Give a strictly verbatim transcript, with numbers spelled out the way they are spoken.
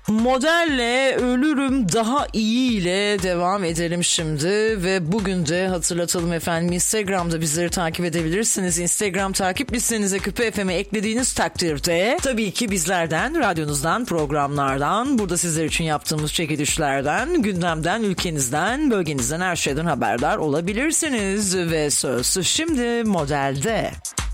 Modelle ölürüm daha iyi ile devam edelim şimdi ve bugün de hatırlatalım efendim, Instagram'da bizleri takip edebilirsiniz. Instagram takip listenize Küpe F M'i eklediğiniz takdirde tabii ki bizlerden, radyonuzdan, programlardan, burada sizler için yaptığımız çekilişlerden, gündemden, ülkenizden, bölgenizden, her şeyden haberdar olabilirsiniz ve söz şimdi modelde.